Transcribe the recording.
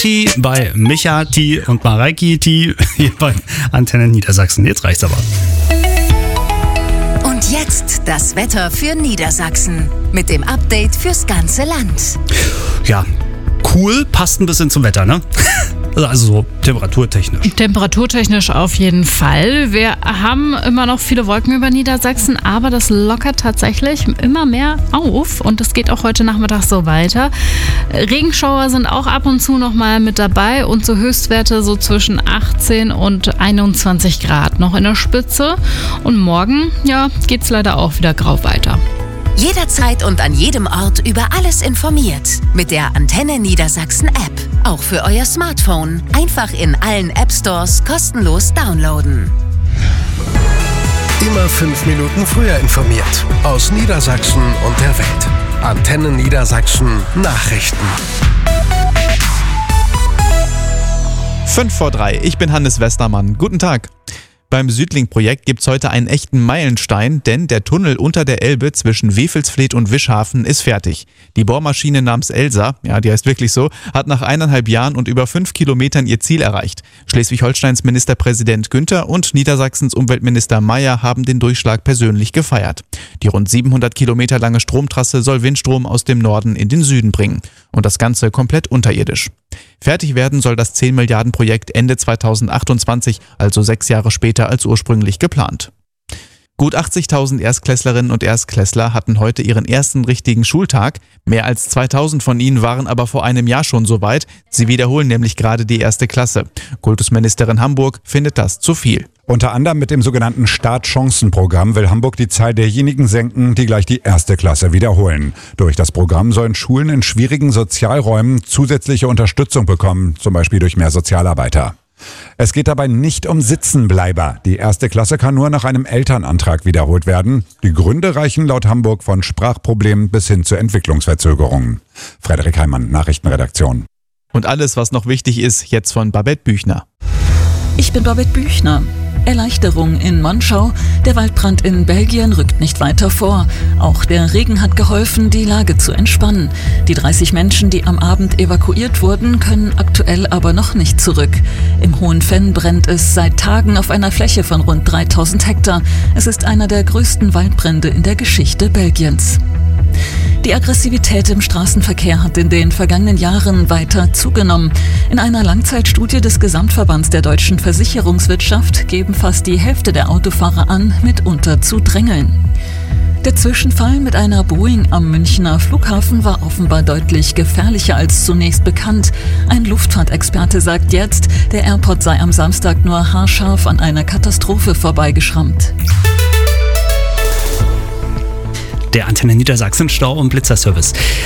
T bei Micha T und Mareiki T hier bei Antenne Niedersachsen. Jetzt reicht's aber. Und jetzt das Wetter für Niedersachsen mit dem Update fürs ganze Land. Ja, cool, passt ein bisschen zum Wetter, ne? Also so temperaturtechnisch. Temperaturtechnisch auf jeden Fall. Wir haben immer noch viele Wolken über Niedersachsen, aber das lockert tatsächlich immer mehr auf und es geht auch heute Nachmittag so weiter. Regenschauer sind auch ab und zu noch mal mit dabei und so Höchstwerte so zwischen 18 und 21 Grad noch in der Spitze. Und morgen, ja, geht's leider auch wieder grau weiter. Jederzeit und an jedem Ort über alles informiert. Mit der Antenne Niedersachsen App. Auch für euer Smartphone. Einfach in allen App-Stores kostenlos downloaden. Immer 5 Minuten früher informiert. Aus Niedersachsen und der Welt. Antenne Niedersachsen Nachrichten. 5:03, ich bin Hannes Westermann. Guten Tag. Beim Südlink-Projekt gibt's heute einen echten Meilenstein, denn der Tunnel unter der Elbe zwischen Wewelsfleth und Wischhafen ist fertig. Die Bohrmaschine namens Elsa, ja, die heißt wirklich so, hat nach 1,5 Jahren und über 5 Kilometern ihr Ziel erreicht. Schleswig-Holsteins Ministerpräsident Günther und Niedersachsens Umweltminister Mayer haben den Durchschlag persönlich gefeiert. Die rund 700 Kilometer lange Stromtrasse soll Windstrom aus dem Norden in den Süden bringen. Und das Ganze komplett unterirdisch. Fertig werden soll das 10 Milliarden Projekt Ende 2028, also 6 Jahre später als ursprünglich geplant. Gut 80.000 Erstklässlerinnen und Erstklässler hatten heute ihren ersten richtigen Schultag. Mehr als 2.000 von ihnen waren aber vor einem Jahr schon so weit. Sie wiederholen nämlich gerade die 1. Klasse. Kultusministerin Hamburg findet das zu viel. Unter anderem mit dem sogenannten Startchancenprogramm will Hamburg die Zahl derjenigen senken, die gleich die 1. Klasse wiederholen. Durch das Programm sollen Schulen in schwierigen Sozialräumen zusätzliche Unterstützung bekommen, zum Beispiel durch mehr Sozialarbeiter. Es geht dabei nicht um Sitzenbleiber. Die 1. Klasse kann nur nach einem Elternantrag wiederholt werden. Die Gründe reichen laut Hamburg von Sprachproblemen bis hin zu Entwicklungsverzögerungen. Frederik Heimann, Nachrichtenredaktion. Und alles, was noch wichtig ist, jetzt von Babette Büchner. Ich bin Babette Büchner. Erleichterung in Monschau. Der Waldbrand in Belgien rückt nicht weiter vor. Auch der Regen hat geholfen, die Lage zu entspannen. Die 30 Menschen, die am Abend evakuiert wurden, können aktuell aber noch nicht zurück. Im Hohen Venn brennt es seit Tagen auf einer Fläche von rund 3000 Hektar. Es ist einer der größten Waldbrände in der Geschichte Belgiens. Die Aggressivität im Straßenverkehr hat in den vergangenen Jahren weiter zugenommen. In einer Langzeitstudie des Gesamtverbands der deutschen Versicherungswirtschaft geben fast die Hälfte der Autofahrer an, mitunter zu drängeln. Der Zwischenfall mit einer Boeing am Münchner Flughafen war offenbar deutlich gefährlicher als zunächst bekannt. Ein Luftfahrtexperte sagt jetzt, der Airport sei am Samstag nur haarscharf an einer Katastrophe vorbeigeschrammt. Der Antenne Niedersachsen Stau- und Blitzerservice.